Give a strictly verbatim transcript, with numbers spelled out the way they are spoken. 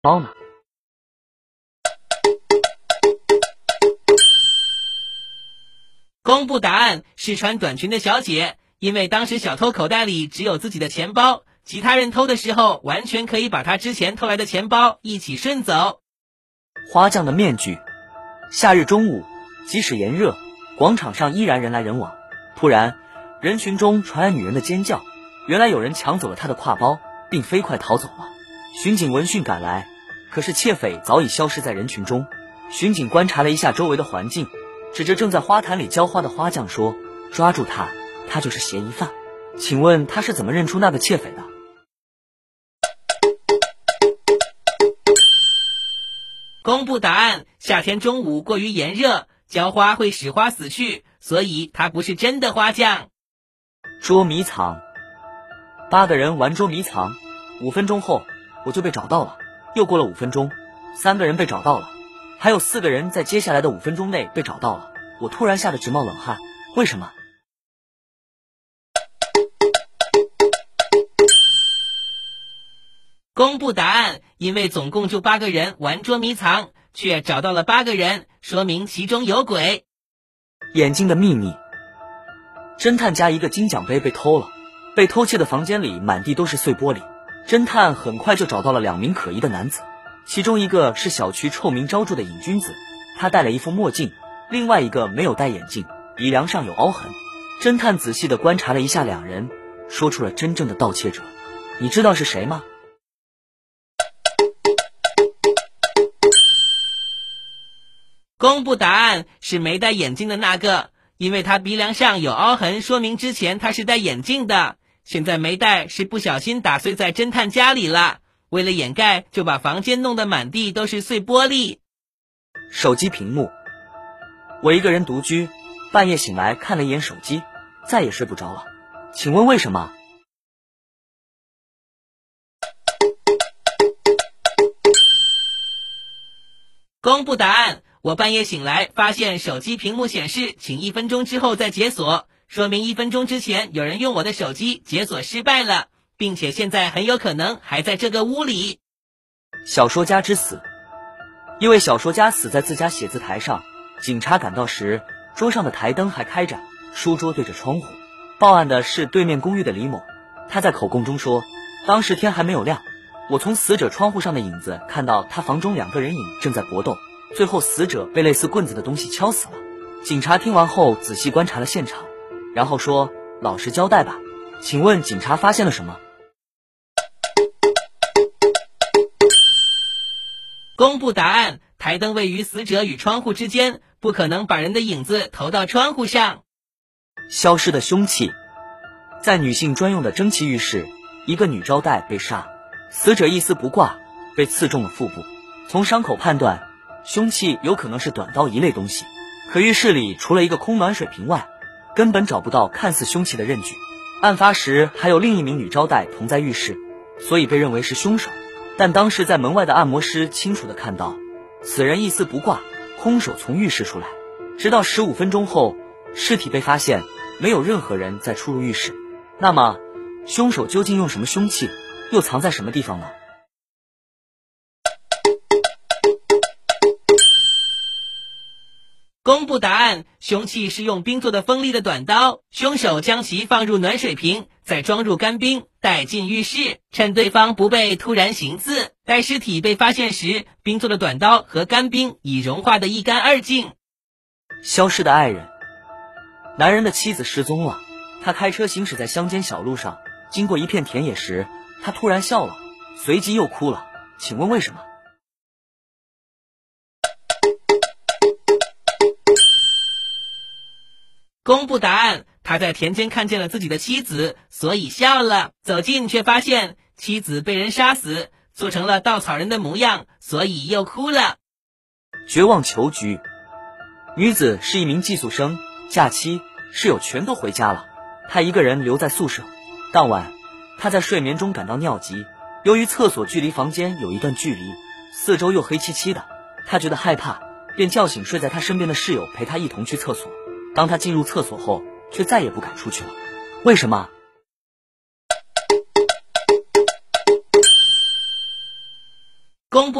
猫呢？ 公布答案是穿短裙的小姐，因为当时小偷口袋里只有自己的钱包，其他人偷的时候完全可以把他之前偷来的钱包一起顺走。 花匠的面具。夏日中午，即使炎热，广场上依然人来人往。突然，人群中传来女人的尖叫，原来有人抢走了她的挎包，并飞快逃走了。巡警闻讯赶来，可是窃匪早已消失在人群中。巡警观察了一下周围的环境，指着正在花坛里浇花的花匠说：“抓住他，他就是嫌疑犯。”请问他是怎么认出那个窃匪的？ 公布答案，夏天中午过于炎热，浇花会使花死去，所以他不是真的花匠。 捉迷藏。八个人玩捉迷藏，五分钟后我就被找到了。又过了五分钟，三个人被找到了，还有四个人在接下来的五分钟内被找到了。我突然吓得直冒冷汗，为什么？ 公布答案，因为总共就八个人玩捉迷藏，却找到了八个人，说明其中有鬼。 眼睛的秘密。侦探家一个金奖杯被偷了，被偷窃的房间里满地都是碎玻璃。侦探很快就找到了两名可疑的男子，其中一个是小区臭名昭著的瘾君子，他戴了一副墨镜，另外一个没有戴眼镜，鼻梁上有凹痕。侦探仔细地观察了一下两人，说出了真正的盗窃者。你知道是谁吗？ 公布答案，是没戴眼镜的那个，因为他鼻梁上有凹痕，说明之前他是戴眼镜的，现在没戴是不小心打碎在侦探家里了，为了掩盖就把房间弄得满地都是碎玻璃。 手机屏幕。我一个人独居，半夜醒来看了一眼手机，再也睡不着了。请问为什么？ 公布答案，我半夜醒来发现手机屏幕显示请一分钟之后再解锁，说明一分钟之前有人用我的手机解锁失败了，并且现在很有可能还在这个屋里。 小说家之死。一位小说家死在自家写字台上，警察赶到时，桌上的台灯还开着，书桌对着窗户。报案的是对面公寓的李某，他在口供中说，当时天还没有亮，我从死者窗户上的影子看到他房中两个人影正在搏斗，最后死者被类似棍子的东西敲死了。警察听完后仔细观察了现场，然后说，老实交代吧。请问警察发现了什么？ 公布答案，台灯位于死者与窗户之间，不可能把人的影子投到窗户上。 消失的凶器。在女性专用的蒸汽浴室，一个女招待被杀，死者一丝不挂，被刺中了腹部。从伤口判断，凶器有可能是短刀一类东西，可浴室里除了一个空暖水瓶外，根本找不到看似凶器的刃具。案发时还有另一名女招待同在浴室，所以被认为是凶手。但当时在门外的按摩师清楚地看到，此人一丝不挂，空手从浴室出来。直到十五分钟后，尸体被发现，没有任何人再出入浴室。那么，凶手究竟用什么凶器，又藏在什么地方呢？ 公布答案，凶器是用冰做的锋利的短刀，凶手将其放入暖水瓶，再装入干冰，带进浴室，趁对方不备突然行刺。待尸体被发现时，冰做的短刀和干冰已融化得一干二净。 消失的爱人。男人的妻子失踪了，他开车行驶在乡间小路上，经过一片田野时，他突然笑了，随即又哭了。请问为什么？ 公布答案，他在田间看见了自己的妻子，所以笑了。走近却发现妻子被人杀死，做成了稻草人的模样，所以又哭了。 绝望囚局。女子是一名寄宿生，假期室友全都回家了，她一个人留在宿舍。当晚，她在睡眠中感到尿急，由于厕所距离房间有一段距离，四周又黑漆漆的，她觉得害怕，便叫醒睡在她身边的室友陪她一同去厕所。当她进入厕所后，却再也不敢出去了。为什么？ 公布。